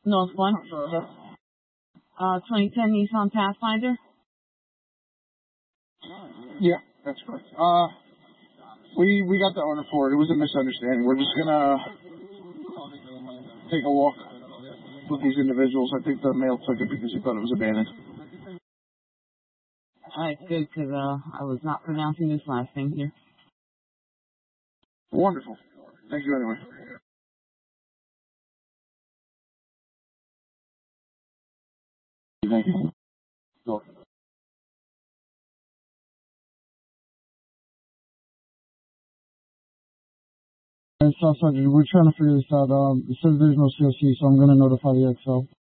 North One. 2010 Nissan Pathfinder. Yeah, that's correct. We got the owner for it. It was a misunderstanding. We're just gonna take a walk with these individuals. I think the male took it because he thought it was abandoned. Alright, good, because I was not pronouncing this last name here. Wonderful. Thank you anyway. Thank you. Go. South Sergeant, we're trying to figure this out. It says there's no COC, so I'm going to notify the XL.